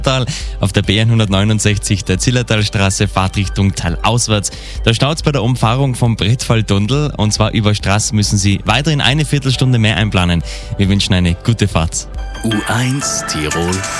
auf der B169 der Zillertalstraße, Fahrtrichtung teilauswärts. Da staut's bei der Umfahrung vom Brettfalltunnel und zwar über Straße müssen Sie weiterhin eine Viertelstunde mehr einplanen. Wir wünschen eine gute Fahrt. U1 Tirol